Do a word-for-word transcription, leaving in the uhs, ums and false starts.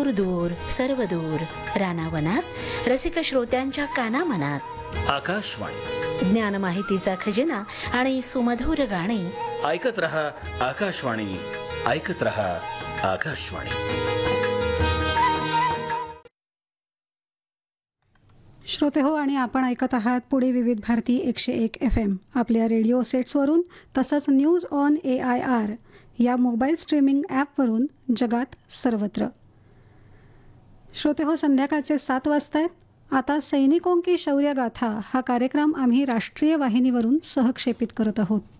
दूर दूर सर्व दूर रानावनात रसिक श्रोत्यांच्या कानामनात आकाशवाणी ज्ञान माहितीचा खजिना आणि सुमधुर गाणी. ऐकत रहा आकाशवाणी, ऐकत रहा आकाशवाणी. श्रोते हो, आणि आपण ऐकत आहात पुणे विविध भारती एकशे एक एफ एम आपल्या रेडिओ सेट्सवरून, तसंच news on A I R या मोबाईल स्ट्रीमिंग ॲपवरून जगात सर्वत्र. श्रोते हो, संध्याकाळचे सात वाजता आहेत. आता सैनिकों की शौर्यगाथा हा कार्यक्रम आम्ही राष्ट्रीय वाहिनीवरून सहक्षेपित करत आहोत.